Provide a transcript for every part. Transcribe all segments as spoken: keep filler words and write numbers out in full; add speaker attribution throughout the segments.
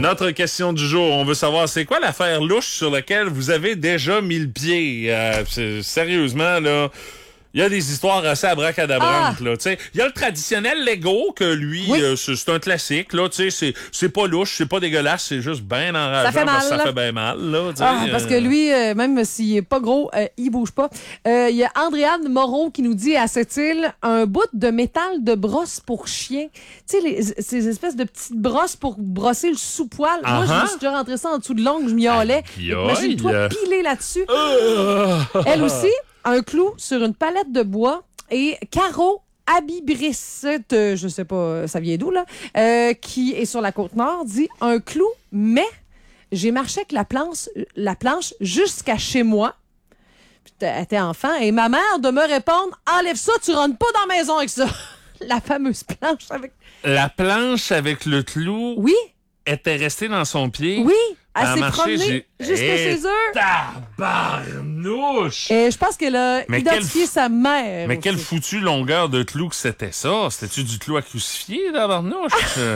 Speaker 1: Notre question du jour, on veut savoir, c'est quoi l'affaire louche sur laquelle vous avez déjà mis le pied? Euh, sérieusement, là... Il y a des histoires assez abracadabrantes, ah. là, tu sais. Il y a le traditionnel Lego, que lui, oui. euh, c'est un classique, là, tu sais, c'est, c'est pas louche, c'est pas dégueulasse, c'est juste bien enrageant.
Speaker 2: Ça fait mal,
Speaker 1: parce que ça fait bien mal, là, tu sais.
Speaker 2: Ah, parce que lui, euh, même s'il est pas gros, euh, il bouge pas. Euh, il y a Andréane Moreau qui nous dit à cette île, un bout de métal de brosse pour chien. Tu sais, les, ces espèces de petites brosses pour brosser le sous-poil. Uh-huh. Moi, je me suis déjà rentré ça en dessous de l'ongle, je m'y allais. Imagine-toi piler là-dessus. Uh. Elle aussi, un clou sur une palette de bois et Caro Abibrissette, euh, je sais pas, ça vient d'où, là, euh, qui est sur la Côte-Nord, dit un clou, mais j'ai marché avec la planche, la planche jusqu'à chez moi. Puis elle était enfant et ma mère de me répondre, enlève ça, tu rentres pas dans la maison avec ça. La fameuse planche avec...
Speaker 1: La planche avec le clou...
Speaker 2: Oui.
Speaker 1: était restée dans son pied.
Speaker 2: Oui. Elle s'est promenée jusqu'à chez eux.
Speaker 1: Tabarnouche!
Speaker 2: Et je pense qu'elle a mais identifié
Speaker 1: quel...
Speaker 2: sa mère.
Speaker 1: Mais
Speaker 2: aussi.
Speaker 1: quelle foutue longueur de clou que c'était ça? C'était-tu du clou à crucifier, tabarnouche?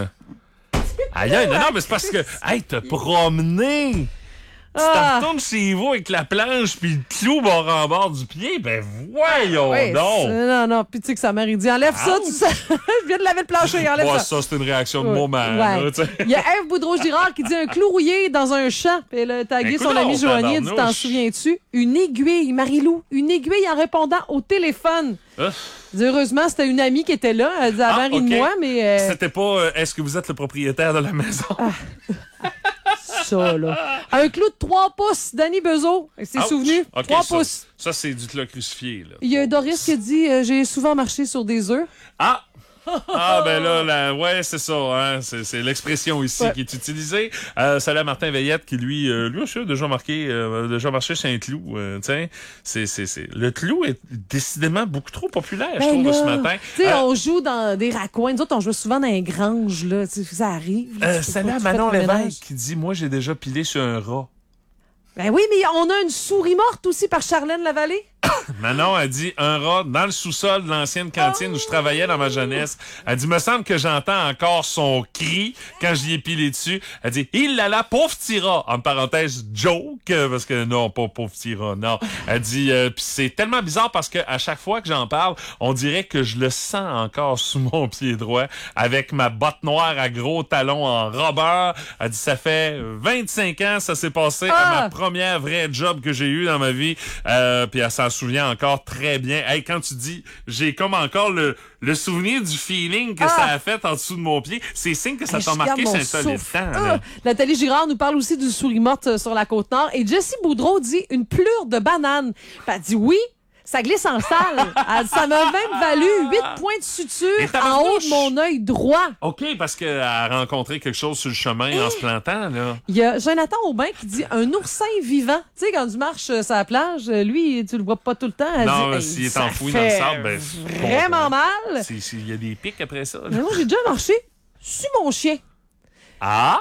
Speaker 1: Aïe, aïe, non, non, mais c'est parce que, hey, te promener! Tu ah. t'en retournes chez vous avec la planche puis le clou bord en bord du pied, ben voyons oui, donc!
Speaker 2: Non, non, puis tu sais que sa mère, il dit, enlève ah. ça, tu sais, je viens de laver le plancher, enlève
Speaker 1: ouais,
Speaker 2: ça.
Speaker 1: ça, c'est une réaction de ouais. moment.
Speaker 2: Ouais. Là, il y a Ève Boudreau-Girard qui dit un clou rouillé dans un champ, puis elle a tagué son ami Joanie, dit, t'en souviens-tu? Une aiguille, Marie-Lou, une aiguille en répondant au téléphone. Ah. Heureusement, c'était une amie qui était là, elle dit, avant ah, okay. de moi, mais... Euh...
Speaker 1: C'était pas, euh, est-ce que vous êtes le propriétaire de la maison? Ah.
Speaker 2: Ça, là. Un clou de trois pouces, Danny Bezo. C'est souvenu. Okay, trois
Speaker 1: ça,
Speaker 2: pouces.
Speaker 1: Ça, c'est du clou crucifié, là.
Speaker 2: Il y a Doris qui dit euh, j'ai souvent marché sur des œufs.
Speaker 1: Ah! Ah, ben là, là ouais, c'est ça, hein. C'est, c'est l'expression ici ouais. qui est utilisée. Euh, salut à Martin Veillette qui, lui, euh, lui aussi a déjà marqué, euh, déjà marché chez un clou. Euh, tiens, c'est, c'est, c'est. Le clou est décidément beaucoup trop populaire, ben je trouve, là, ce matin.
Speaker 2: Tu sais,
Speaker 1: euh,
Speaker 2: on joue dans des raccoins. Nous autres, on joue souvent dans les granges, là. T'sais, ça arrive. Là,
Speaker 1: euh, salut à Manon Lévesque qui dit moi, j'ai déjà pilé sur un rat.
Speaker 2: Ben oui, mais on a une souris morte aussi par Charlène Lavallée.
Speaker 1: Manon a dit un rat dans le sous-sol de l'ancienne cantine oh. où je travaillais dans ma jeunesse. Elle dit, me semble que j'entends encore son cri quand j'y ai pilé dessus. Elle dit, il l'a là, pauvre petit rat. En parenthèse, joke, parce que non, pas pauvre petit rat, non. Elle dit, euh, pis c'est tellement bizarre parce que à chaque fois que j'en parle, on dirait que je le sens encore sous mon pied droit avec ma botte noire à gros talons en rubber. Elle dit, ça fait vingt-cinq ans, ça s'est passé ah. à ma première vraie job que j'ai eue dans ma vie. Euh, puis elle s'en souvient encore très bien. Hey, quand tu dis, j'ai comme encore le, le souvenir du feeling que ah. ça a fait en dessous de mon pied, c'est signe que ça hey, t'a marqué c'est un solide temps. Ah.
Speaker 2: Nathalie Girard nous parle aussi du souris morte sur la Côte-Nord. Et Jessie Boudreau dit une plure de banane. Puis elle dit oui. Ça glisse en salle. Ça m'a même valu huit points de suture en haut de mon œil droit.
Speaker 1: OK, parce qu'elle a rencontré quelque chose sur le chemin hey. en se plantant, là.
Speaker 2: Il y a Jonathan Aubin qui dit un oursin vivant. Tu sais, quand tu marches sur la plage, lui, tu le vois pas tout le temps. Elle
Speaker 1: non,
Speaker 2: dit,
Speaker 1: s'il
Speaker 2: hey,
Speaker 1: est enfoui dans le sable, ben,
Speaker 2: vraiment bon, mal.
Speaker 1: Il y a des pics après ça.
Speaker 2: Mais moi, j'ai déjà marché sur mon chien.
Speaker 1: Ah!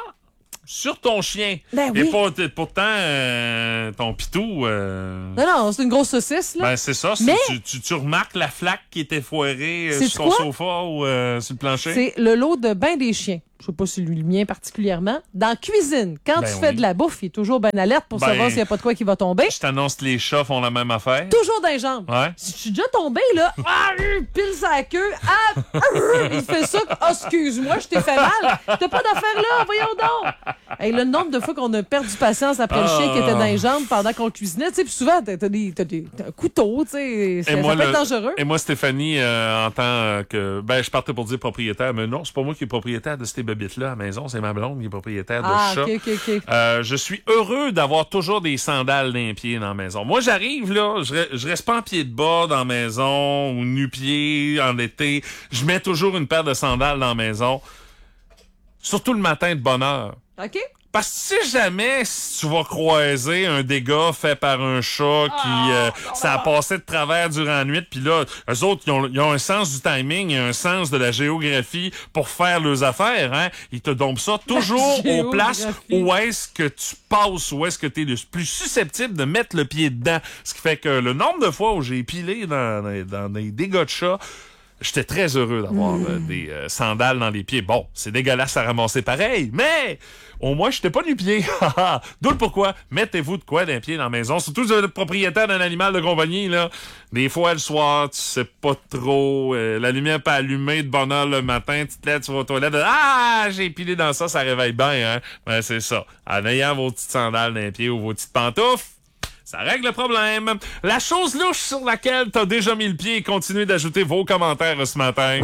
Speaker 1: Sur ton chien.
Speaker 2: Ben oui.
Speaker 1: Et pour, pourtant, euh, ton pitou... Euh...
Speaker 2: Non, non, c'est une grosse saucisse, là.
Speaker 1: Ben, c'est ça.
Speaker 2: Mais...
Speaker 1: Tu, tu, tu remarques la flaque qui était foirée euh, sur ton sofa ou euh, sur le plancher?
Speaker 2: C'est le lot de bain des chiens. Je sais pas si lui, le mien particulièrement. Dans la cuisine, quand
Speaker 1: ben
Speaker 2: tu
Speaker 1: oui.
Speaker 2: fais de la bouffe, il est toujours bien alerte pour ben, savoir s'il n'y a pas de quoi qui va tomber.
Speaker 1: Je t'annonce que les chats font la même affaire.
Speaker 2: Toujours dans les jambes.
Speaker 1: Ouais.
Speaker 2: Si je suis déjà tombé, là, ah, pile sa queue, ah, il fait ça, oh, excuse-moi, je t'ai fait mal. T'as pas d'affaire là, voyons donc. Hey, le nombre de fois qu'on a perdu patience après ah. le chien qui était dans les jambes pendant qu'on cuisinait, tu sais, puis souvent, t'as, t'as, des, t'as, des, t'as un couteau, tu sais, ça, ça peut être dangereux.
Speaker 1: Et moi, Stéphanie, euh, en tant que, ben, je partais pour dire propriétaire, mais non, c'est pas moi qui est propriétaire de ces bébites-là à la maison. C'est ma blonde qui est propriétaire de
Speaker 2: ah,
Speaker 1: chat.
Speaker 2: Okay, okay, okay.
Speaker 1: Euh, je suis heureux d'avoir toujours des sandales d'un pied dans la maison. Moi, j'arrive, là, je, je reste pas en pied de bas dans la maison ou nu-pied en été. Je mets toujours une paire de sandales dans la maison. Surtout le matin de bonne heure.
Speaker 2: OK.
Speaker 1: Parce que tu sais jamais si tu vas croiser un dégât fait par un chat qui euh, ça a passé de travers durant la nuit, puis là, eux autres, ils ont, ils ont un sens du timing et un sens de la géographie pour faire leurs affaires, hein. Ils te donnent ça toujours aux places où est-ce que tu passes, où est-ce que tu es le plus susceptible de mettre le pied dedans. Ce qui fait que le nombre de fois où j'ai pilé dans, dans, dans des dégâts de chat, j'étais très heureux d'avoir mmh. euh, des euh, sandales dans les pieds. Bon, c'est dégueulasse à ramasser pareil, mais au moins, je t'ai pas nu-pied. D'où le pourquoi. Mettez-vous de quoi d'un pied dans la maison. Surtout le propriétaire d'un animal de compagnie, là. Des fois, le soir, tu sais pas trop. Euh, la lumière pas allumée de bonne heure le matin. Tu te lèves, tu vas aux toilettes. Ah, j'ai pilé dans ça, ça réveille bien, hein. Ben, c'est ça. En ayant vos petites sandales d'un pied ou vos petites pantoufles, ça règle le problème. La chose louche sur laquelle t'as déjà mis le pied et continuez d'ajouter vos commentaires ce matin.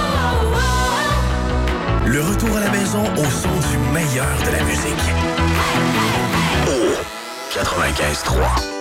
Speaker 3: Le retour à la maison au son du meilleur de la musique. Au quatre-vingt-quinze trois.